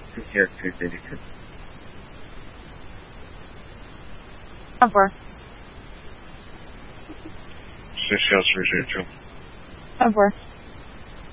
O que é que você dedica? Por favor. Social Research. Por favor.